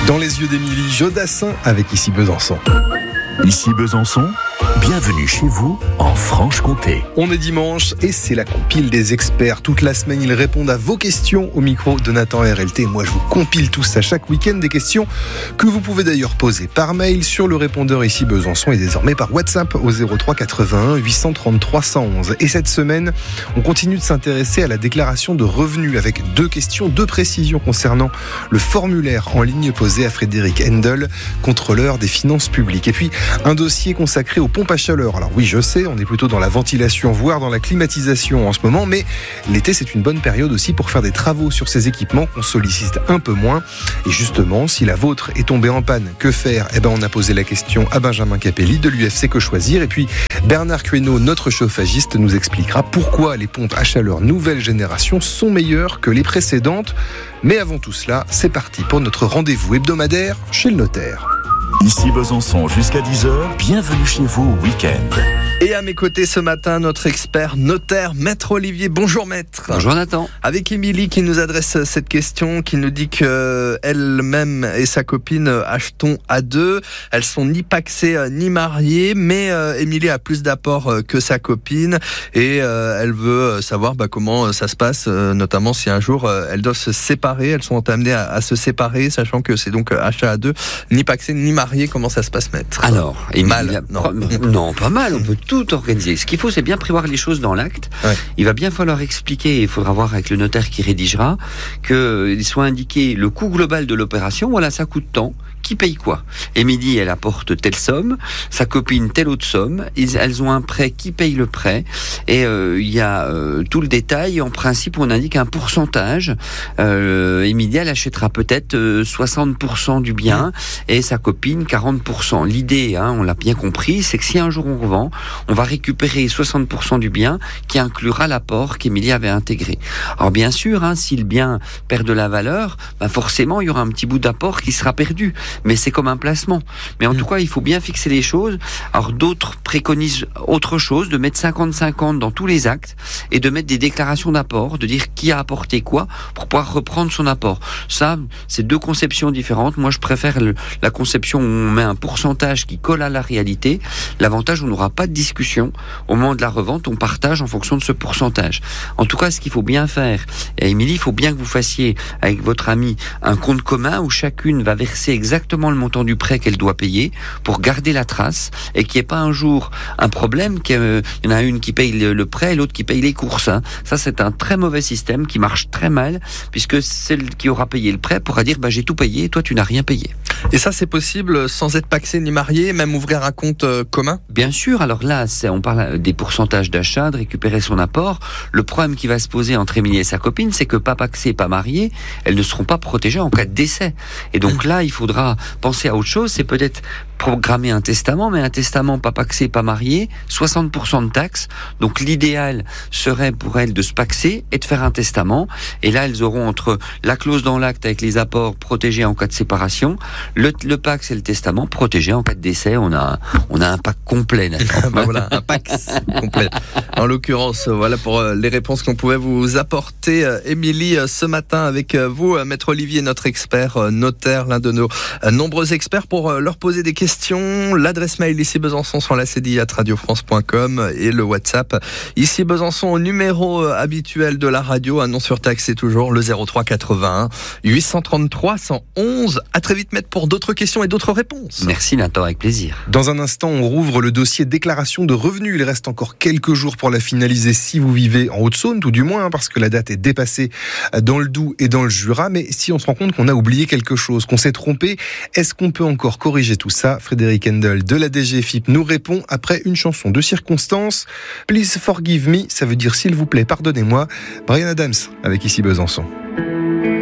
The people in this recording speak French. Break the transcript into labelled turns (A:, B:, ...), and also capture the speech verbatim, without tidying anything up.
A: Dans les yeux d'Émilie, Jodassin avec Ici Besançon.
B: Ici Besançon, bienvenue chez vous en Franche-Comté.
A: On est dimanche et c'est la compile des experts. Toute la semaine, ils répondent à vos questions au micro de Nathan R L T. Moi, je vous compile tout ça chaque week-end, des questions que vous pouvez d'ailleurs poser par mail sur le répondeur Ici Besançon et désormais par WhatsApp au zéro trois quatre-vingt-un huit cent trente-trois cent onze. Et cette semaine, on continue de s'intéresser à la déclaration de revenus avec deux questions, deux précisions concernant le formulaire en ligne posé à Frédéric Hendel, contrôleur des finances publiques. Et puis, un dossier consacré aux pompes à chaleur. Alors oui, je sais, on est plutôt dans la ventilation, voire dans la climatisation en ce moment, mais l'été, c'est une bonne période aussi pour faire des travaux sur ces équipements qu'on sollicite un peu moins. Et justement, si la vôtre est tombée en panne, que faire ? Eh ben, on a posé la question à Benjamin Capelli de l'U F C Que Choisir. Et puis, Bernard Queneau, notre chauffagiste, nous expliquera pourquoi les pompes à chaleur nouvelle génération sont meilleures que les précédentes. Mais avant tout cela, c'est parti pour notre rendez-vous hebdomadaire chez le notaire.
B: Ici Besançon jusqu'à dix heures, bienvenue chez vous au week-end.
C: Et à mes côtés ce matin, notre expert notaire, Maître Olivier. Bonjour Maître.
D: Bonjour Nathan.
C: Avec Émilie qui nous adresse cette question, qui nous dit qu'elle-même et sa copine achetons à deux. Elles sont ni pacsées ni mariées, mais euh, Émilie a plus d'apports que sa copine et euh, elle veut savoir bah, comment ça se passe, euh, notamment si un jour euh, elles doivent se séparer. Elles sont amenées à, à se séparer, sachant que c'est donc achat à deux, ni pacsées ni mariées. Comment ça se passe, Maître ?
D: Alors, Émilie,
C: mal.
D: Non. non, pas mal. On peut tout organiser. Ce qu'il faut, c'est bien prévoir les choses dans l'acte. Ouais. Il va bien falloir expliquer, il faudra voir avec le notaire qui rédigera, qu'il soit indiqué le coût global de l'opération. Voilà, ça coûte tant. Qui paye quoi ? Émilie, elle apporte telle somme, sa copine telle autre somme. Ils, elles ont un prêt, qui paye le prêt ? Et il euh, y a euh, tout le détail. En principe, on indique un pourcentage. Euh, Émilie, elle achètera peut-être euh, soixante pour cent du bien et sa copine quarante pour cent. L'idée, hein, on l'a bien compris, c'est que si un jour on revend, on va récupérer soixante pour cent du bien qui inclura l'apport qu'Émilie avait intégré. Alors bien sûr, hein, si le bien perd de la valeur, ben forcément, il y aura un petit bout d'apport qui sera perdu. Mais c'est comme un placement. Mais en mmh. tout cas, il faut bien fixer les choses. Alors d'autres préconisent autre chose, de mettre cinquante cinquante dans tous les actes et de mettre des déclarations d'apport, de dire qui a apporté quoi pour pouvoir reprendre son apport. Ça, c'est deux conceptions différentes. Moi, je préfère le, la conception où on met un pourcentage qui colle à la réalité. L'avantage, on n'aura pas de discussion. Au moment de la revente, on partage en fonction de ce pourcentage. En tout cas, ce qu'il faut bien faire, et Émilie, il faut bien que vous fassiez avec votre amie un compte commun où chacune va verser exactement le montant du prêt qu'elle doit payer pour garder la trace et qu'il n'y ait pas un jour un problème qu'il y en a une qui paye le, le prêt et l'autre qui paye les courses. Hein. Ça, c'est un très mauvais système qui marche très mal puisque celle qui aura payé le prêt pourra dire bah, j'ai tout payé et toi tu n'as rien payé.
C: Et ça, c'est possible sans être pacsé ni marié, même ouvrir un compte euh, commun ?
D: Bien sûr. Alors là, c'est, on parle des pourcentages d'achat, de récupérer son apport. Le problème qui va se poser entre Émilie et sa copine, c'est que pas pacsé, pas marié, elles ne seront pas protégées en cas de décès. Et donc là, il faudra penser à autre chose. C'est peut-être programmer un testament, mais un testament pas pacsé, pas marié, soixante pour cent de taxes. Donc l'idéal serait pour elles de se paxer et de faire un testament. Et là, elles auront entre la clause dans l'acte avec les apports protégés en cas de séparation, le, le pax et le testament protégés en cas de décès. On a, on a un pack complet.
C: bah voilà, un pax complet. En l'occurrence, voilà pour les réponses qu'on pouvait vous apporter, Émilie, ce matin avec vous, Maître Olivier, notre expert notaire, l'un de nos nombreux experts, pour leur poser des questions. L'adresse mail ici Besançon sur la C D I arobase radio france point com et le WhatsApp ici Besançon au numéro habituel de la radio, un nom surtaxé toujours, le zéro trois quatre-vingt-un huit cent trente-trois cent onze. À très vite, Maître, pour d'autres questions et d'autres réponses.
D: Merci Nathan, avec plaisir.
A: Dans un instant, on rouvre le dossier déclaration de revenus. Il reste encore quelques jours pour la finaliser si vous vivez en Haute-Saône, tout du moins, parce que la date est dépassée dans le Doubs et dans le Jura. Mais si on se rend compte qu'on a oublié quelque chose, qu'on s'est trompé, est-ce qu'on peut encore corriger tout ça ? Frédéric Hendel de la D G F I P nous répond après une chanson de circonstance. Please forgive me, ça veut dire s'il vous plaît, pardonnez-moi. Bryan Adams avec Ici Besançon.